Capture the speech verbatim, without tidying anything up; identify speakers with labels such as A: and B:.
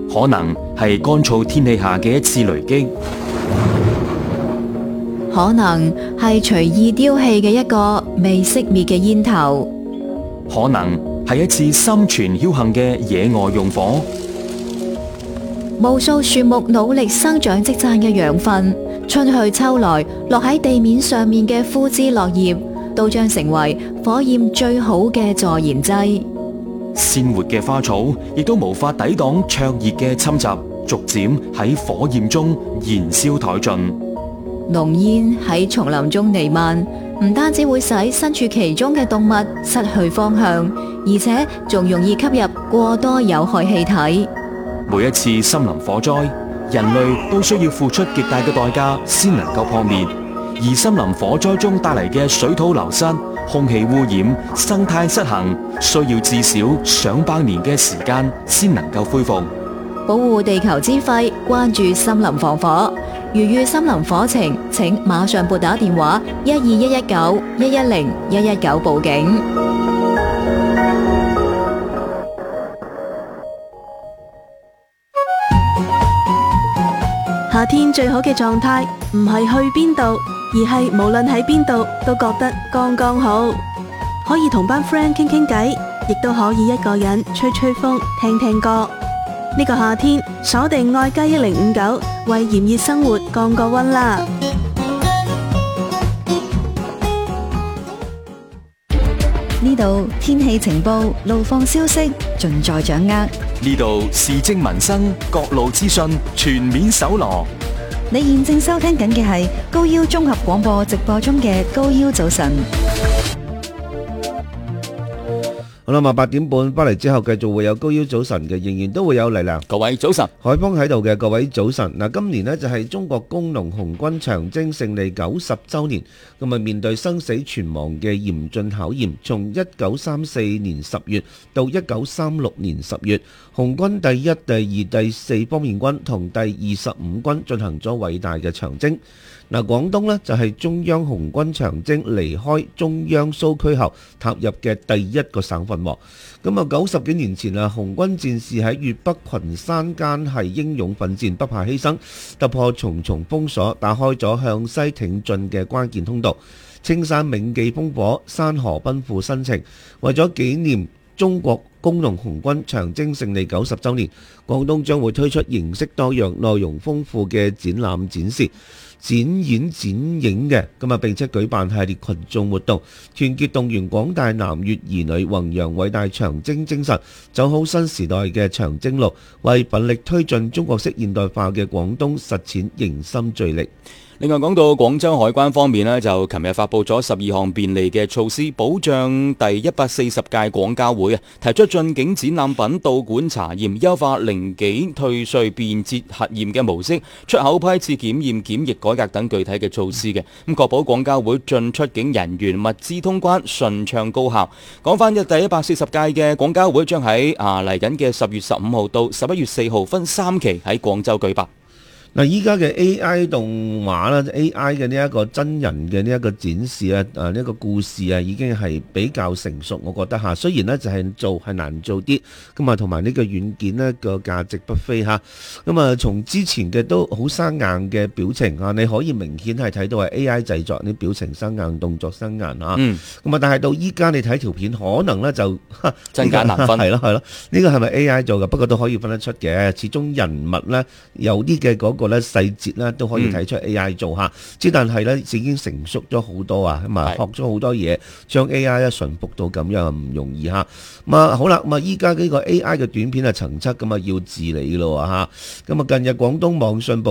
A: 可能係乾燥天氣下嘅一次雷擊，
B: 可能係隨意丟棄嘅一個未熄滅嘅煙頭，
A: 可能係一次心存僥倖嘅野外用火。
B: 無數樹木努力生長積攢嘅養分，春去秋來落喺地面上面嘅枯枝落葉，都將成為火焰最好嘅助燃劑。
A: 鮮活嘅花草亦都無法抵擋灼熱嘅侵襲，逐漸喺火焰中燃燒殆盡。
B: 濃煙喺叢林中彌漫，唔單止會使身處其中嘅動物失去方向，而且仲容易吸入過多有害氣體。
A: 每一次森林火災，人類都需要付出極大嘅代價先能夠撲滅，而森林火災中帶嚟嘅水土流失、空氣污染、生態失衡，需要至少上百年嘅時間先能夠恢復。
B: 保護地球之肺，關注森林防火。如遇森林火情，請馬上撥打電話一二一一九一一零一一九報警。
C: 夏天最好嘅狀態唔係去邊度，而係無論喺邊度都覺得剛剛好。可以同班 friend 傾傾偈，亦都可以一個人吹吹風、聽聽歌。呢個夏天鎖定愛家一零五九，為炎熱生活降個溫啦！
B: 呢度天氣情報、路況消息盡在掌握。
A: 呢度時政民生各路資訊全面搜羅。
B: 你現正收聽緊嘅係高腰綜合廣播直播中嘅高腰早晨。
D: 好啦，八點半翻嚟之後，繼續會有高腰早晨嘅，仍然都會有黎亮。
A: 各位早晨，
D: 海邦喺度嘅各位早晨。嗱，今年呢就係中國工農紅軍長征勝利九十週年，咁啊面對生死存亡嘅嚴峻考驗，從一九三四年十月到一九三六年十月，紅軍第一、第二、第四方面軍同第二十五軍進行咗偉大嘅長征。嗱，廣東呢就係中央紅軍長征離開中央蘇區後踏入嘅第一個省份。咁啊，九十幾年前啊，紅軍戰士喺粵北群山間係英勇奮戰，不怕犧牲，突破重重封鎖，打開咗向西挺進嘅關鍵通道。青山銘記烽火，山河奔赴新程。為咗紀念中國工農紅軍長征勝利九十週年，廣東將會推出形式多樣、內容豐富嘅展覽展示、展演展映嘅，咁啊並且舉辦系列群眾活動，團結動員廣大南粵兒女，弘揚偉大長征精神，走好新時代嘅長征路，為奮力推進中國式現代化嘅廣東實踐凝心聚力。
A: 另外講到廣州海關方面呢，就琴日發布咗十二項便利嘅措施，保障第一百四十屆廣交會啊，提出進境展覽品到館查驗、優化零檢退稅便捷核驗嘅模式、出口批次檢驗檢疫改革等具體嘅措施嘅，咁確保廣交會進出境人員物資通關順暢高效。講翻嘅第一百四十屆嘅廣交會將喺啊嚟緊嘅十月十五號到十一月四號分三期喺廣州舉辦。
D: 嗱，依家嘅 A I 動畫啦 ，A I 嘅呢一個真人嘅呢一個展示啊，啊呢一個故事啊，已經係比較成熟，我覺得嚇。雖然呢就係做係難做啲，咁啊同埋呢個軟件呢個價值不菲嚇。咁啊從之前嘅都好生硬嘅表情啊，你可以明顯係睇到係 A I 製作啲表情生硬、動作生硬啊。嗯。咁啊，但係到依家你睇條片，可能呢就
A: 真假難分。
D: 係咯係咯，呢個係咪 A I 做嘅？不過都可以分得出嘅。始終人物呢有啲嘅嗰個咧細節咧都可以睇出 A I 做下，之、嗯、但係咧已經成熟咗好多啊，咁啊學咗好多嘢，將 A I 咧馴服到咁樣唔容易嚇。咁啊好啦，咁啊依家呢個 A I 嘅短片啊層出咁啊要治理咯嚇。咁啊近日廣東網信部